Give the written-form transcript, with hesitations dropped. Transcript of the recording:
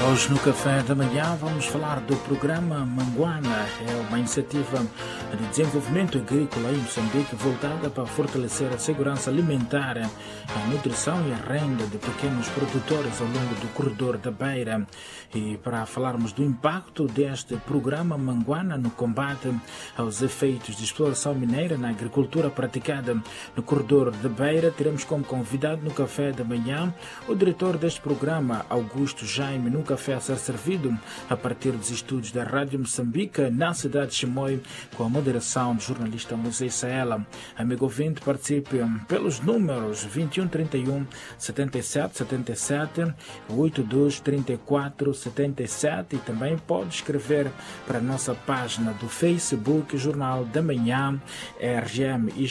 Hoje no Café da Manhã vamos falar do programa Manguana. É uma iniciativa de desenvolvimento agrícola em Moçambique voltada para fortalecer a segurança alimentar, a nutrição e a renda de pequenos produtores ao longo do corredor da Beira. E para falarmos do impacto deste programa Manguana no combate aos efeitos de exploração mineira na agricultura praticada no corredor da Beira, teremos como convidado no Café da Manhã o diretor deste programa, Augusto Jaime, no café a ser servido a partir dos estúdios da Rádio Moçambique na cidade de Chimoio, com a moderação do jornalista Moisés Saela. Amigo ouvinte, participe pelos números 2131 77 77 82 34 77 e também pode escrever para a nossa página do Facebook Jornal da Manhã RGM